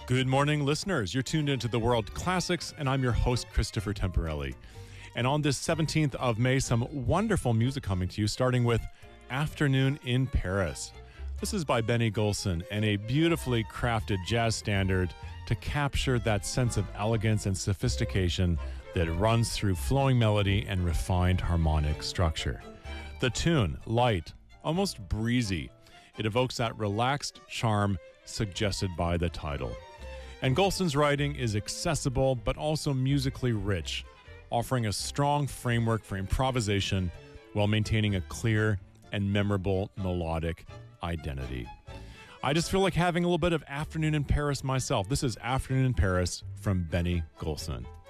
Good morning, listeners. You're tuned into the World Classics, and I'm your host, Christopher Temporelli. And on this 17th of May, some wonderful music coming to you, starting with Afternoon in Paris. This is by Benny Golson and a beautifully crafted jazz standard to capture that sense of elegance and sophistication that runs through flowing melody and refined harmonic structure. The tune, light, almost breezy, it evokes that relaxed charm suggested by the title. And Golson's writing is accessible but also musically rich, offering a strong framework for improvisation while maintaining a clear and memorable melodic identity. I just feel like having a little bit of Afternoon in Paris myself. This is Afternoon in Paris from Benny Golson.